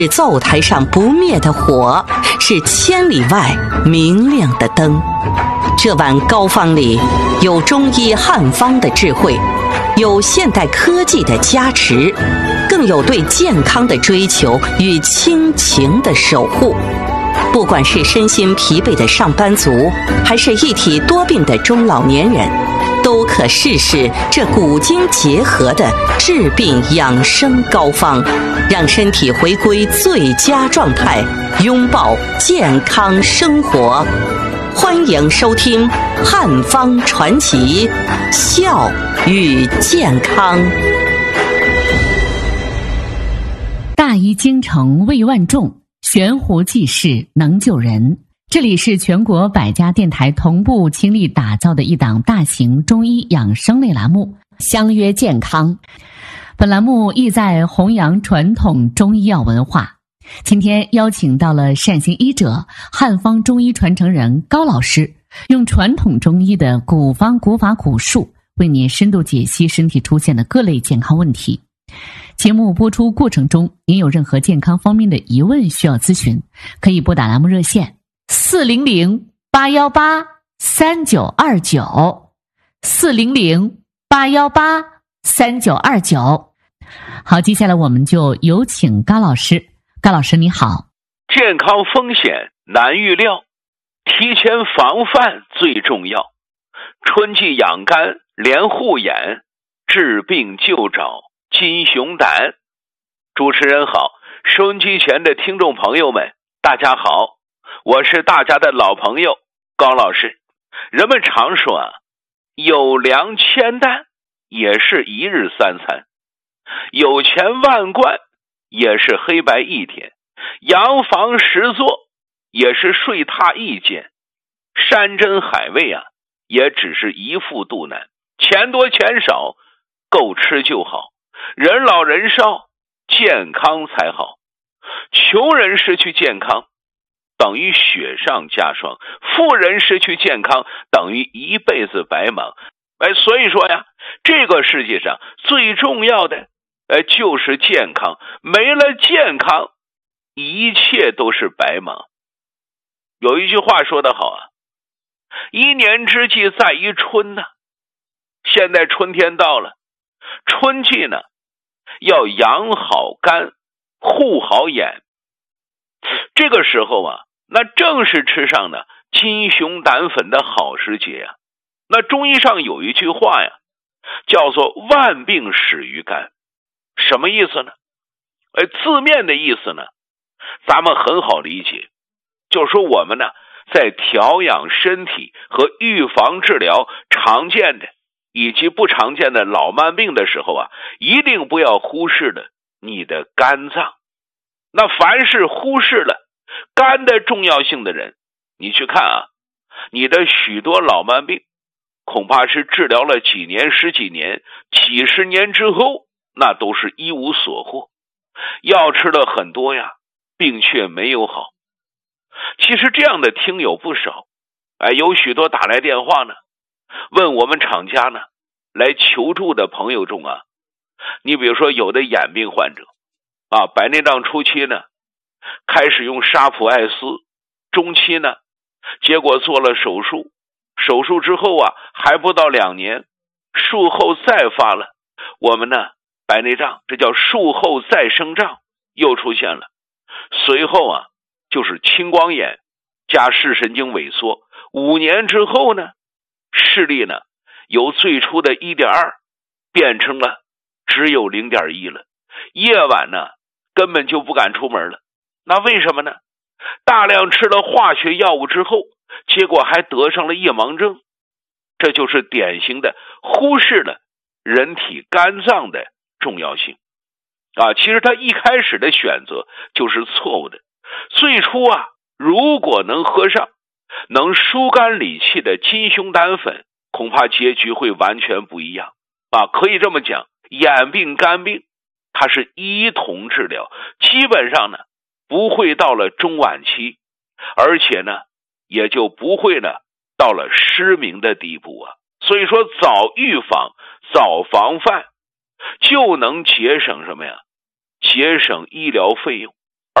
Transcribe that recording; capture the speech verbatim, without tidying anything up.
是灶台上不灭的火，是千里外明亮的灯。这碗膏方里有中医汉方的智慧，有现代科技的加持，更有对健康的追求与亲情的守护。不管是身心疲惫的上班族，还是一体多病的中老年人，都可试试这古今结合的治病养生膏方，让身体回归最佳状态，拥抱健康生活。欢迎收听《汉方传奇》，笑与健康。 大医精诚为万众，悬壶济世能救人。这里是全国百家电台同步倾力打造的一档大型中医养生类栏目，相约健康。本栏目意在弘扬传统中医药文化。今天邀请到了善行医者、汉方中医传承人高老师，用传统中医的古方古法古术，为您深度解析身体出现的各类健康问题。节目播出过程中，您有任何健康方面的疑问需要咨询，可以拨打栏目热线四零零八幺八三九二九四零零八幺八三九二九。好，接下来我们就有请高老师。高老师你好。 健康风险难预料，提前防范最重要。春季养肝连护眼，治病就找金熊胆。主持人好，收音机前的听众朋友们大家好，我是大家的老朋友高老师。人们常说啊，有粮千担也是一日三餐，有钱万贯也是黑白一天，洋房十座也是睡榻一间，山珍海味啊也只是一副肚腩，钱多钱少够吃就好，人老人少健康才好。穷人失去健康等于雪上加霜，富人失去健康等于一辈子白忙。哎，所以说呀，这个世界上最重要的呃，就是健康，没了健康，一切都是白忙。有一句话说得好啊，一年之计在于春呐、啊。现在春天到了，春季呢，要养好肝，护好眼。这个时候啊，那正是吃上呢金熊胆粉的好时节呀、啊。那中医上有一句话呀，叫做万病始于肝。什么意思呢？哎，字面的意思呢，咱们很好理解，就是说我们呢，在调养身体和预防治疗常见的以及不常见的老慢病的时候啊，一定不要忽视了你的肝脏。那凡是忽视了肝的重要性的人，你去看啊，你的许多老慢病，恐怕是治疗了几年、十几年、几十年之后，那都是一无所获，药吃了很多呀，病却没有好。其实这样的听友不少，哎，有许多打来电话呢，问我们厂家呢来求助的朋友中啊，你比如说有的眼病患者啊，白内障初期呢开始用沙普艾斯，中期呢结果做了手术，手术之后啊还不到两年，术后再发了我们呢白内障，这叫术后再生障又出现了。随后啊就是青光眼加视神经萎缩，五年之后呢，视力呢由最初的 一点二 变成了只有 零点一 了，夜晚呢根本就不敢出门了。那为什么呢？大量吃了化学药物之后，结果还得上了夜盲症。这就是典型的忽视了人体肝脏的重要性啊！其实他一开始的选择就是错误的。最初啊，如果能喝上能疏肝理气的金熊胆粉，恐怕结局会完全不一样啊！可以这么讲，眼病肝病它是一同治疗，基本上呢不会到了中晚期，而且呢也就不会呢到了失明的地步啊。所以说早预防早防范就能节省什么呀？节省医疗费用。